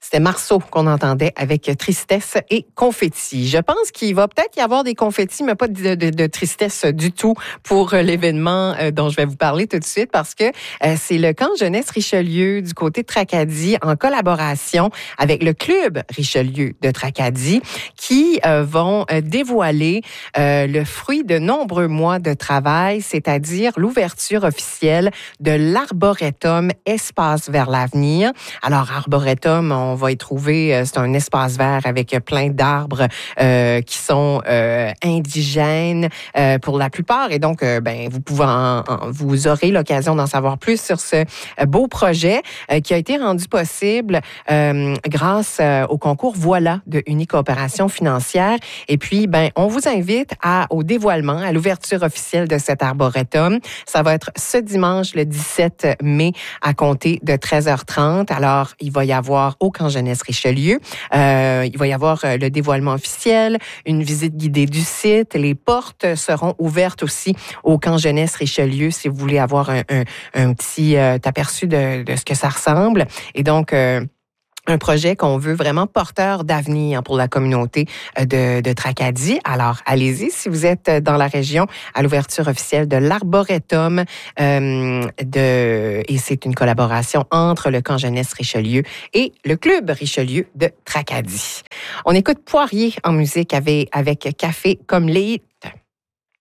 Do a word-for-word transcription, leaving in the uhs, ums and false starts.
C'était Marceau qu'on entendait avec Tristesse et Confetti. Je pense qu'il va peut-être y avoir des confettis, mais pas de, de, de tristesse du tout pour l'événement dont je vais vous parler tout de suite parce que euh, c'est le camp jeunesse Richelieu du côté de Tracadie en collaboration avec le club Richelieu de Tracadie qui euh, vont euh, dévoiler euh, le fruit de nombreux mois de travail, c'est-à-dire l'ouverture officielle de l'Arboretum Espace vers l'avenir. Alors, Arboretum, on va y trouver, c'est un espace vert avec plein d'arbres euh, qui sont euh, indigènes euh, pour la plupart. Et donc, euh, ben, vous pouvez en, en, vous aurez l'occasion d'en savoir plus sur ce beau projet euh, qui a été rendu possible euh, grâce euh, au concours Voilà de Unicoopération financière. Et puis, ben, on vous invite à, au dévoilement, à l'ouverture officielle de cet arboretum. Ça va être ce dimanche, le dix-sept mai, à compter de treize heures trente. Alors, il va y avoir au camp jeunesse Richelieu, euh, il va y avoir le dévoilement officiel, une visite guidée du site. Les portes seront ouvertes aussi au camp jeunesse Richelieu si vous voulez avoir un, un, un petit euh, aperçu de, de ce que ça ressemble. Et donc, euh, un projet qu'on veut vraiment porteur d'avenir pour la communauté de, de Tracadie. Alors, allez-y si vous êtes dans la région à l'ouverture officielle de l'Arboretum. Euh, de, et c'est une collaboration entre le camp jeunesse Richelieu et le club Richelieu de Tracadie. On écoute Poirier en musique avec, avec Café comme les hits.